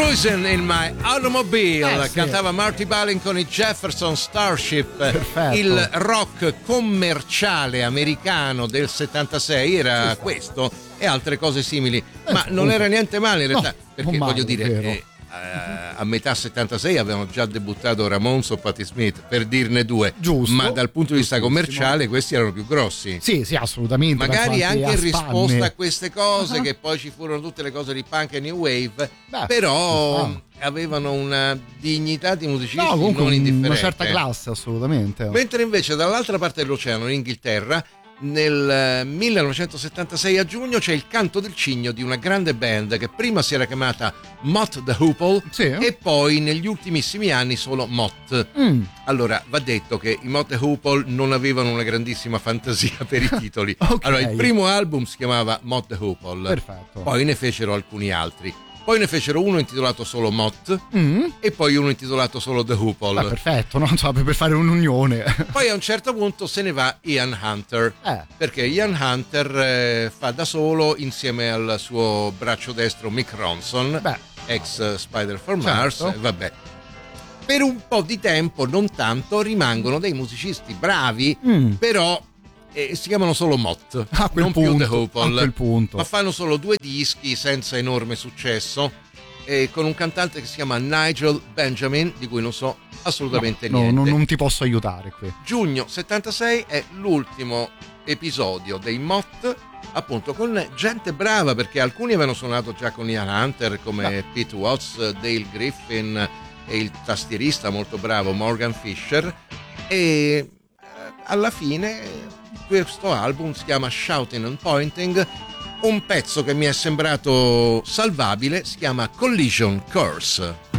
Cruising in My Automobile, sì. cantava Marty Balin con i Jefferson Starship. Perfetto. Il rock commerciale americano del 76 era questo e altre cose simili, ma non era niente male in realtà, perché male, voglio dire, a metà 76 avevano già debuttato Ramones o Patti Smith, per dirne due. Giusto, ma dal punto di vista commerciale questi erano più grossi. Sì, assolutamente. Magari anche in risposta a Spanne. queste cose, che poi ci furono tutte le cose di punk e new wave, Beh, però avevano una dignità di musicisti comunque non indifferente. una certa classe, assolutamente. Mentre invece dall'altra parte dell'oceano, in Inghilterra, nel 1976 a giugno c'è il canto del cigno di una grande band che prima si era chiamata Mott the Hoople e poi negli ultimissimi anni solo Mott. Allora va detto che i Mott the Hoople non avevano una grandissima fantasia per i titoli. Allora il primo album si chiamava Mott the Hoople. Perfetto. Poi ne fecero alcuni altri. Poi ne fecero uno intitolato solo Mott e poi uno intitolato solo The Hoople. Perfetto, no? Insomma, per fare un'unione. Poi a un certo punto se ne va Ian Hunter, perché Ian Hunter fa da solo insieme al suo braccio destro Mick Ronson, ex Spider for Mars, vabbè. Per un po' di tempo, non tanto, rimangono dei musicisti bravi, però si chiamano solo Mott, non più The Hoople, ma fanno solo 2 dischi senza enorme successo, con un cantante che si chiama Nigel Benjamin, di cui non so assolutamente niente. Non ti posso aiutare qui. Giugno 76 è l'ultimo episodio dei Mott, appunto con gente brava, perché alcuni avevano suonato già con Ian Hunter, come Pete Watts, Dale Griffin e il tastierista molto bravo Morgan Fisher, e alla fine questo album si chiama Shouting and Pointing. Un pezzo che mi è sembrato salvabile si chiama Collision Course.